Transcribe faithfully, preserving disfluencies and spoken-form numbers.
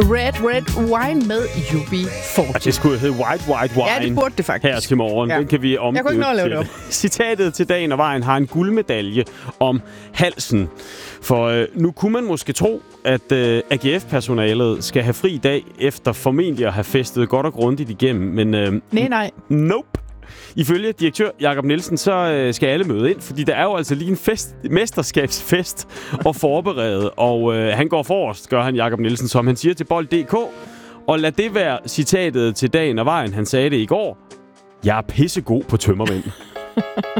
Red Red Wine med U B forty. Og det skulle hedde White White Wine. Ja, det burde det faktisk. Her til morgen. Ja. Den kan vi omdøbe. Jeg kunne ikke nå at lave det op. Citatet til Dagen og Vejen har en guldmedalje om halsen. For øh, nu kunne man måske tro, at øh, A G F-personalet skal have fri i dag, efter formentlig at have festet godt og grundigt igennem. Men øh, nej, nej. Nope. Ifølge direktør Jakob Nielsen, så øh, skal alle møde ind, fordi der er jo altså lige en fest, mesterskabsfest at forberede. Og øh, han går forrest, gør han Jakob Nielsen, som han siger til Bold punktum d k. Og lad det være citatet til Dagen og Vejen. Han sagde det i går. Jeg er pissegod på tømmermænd.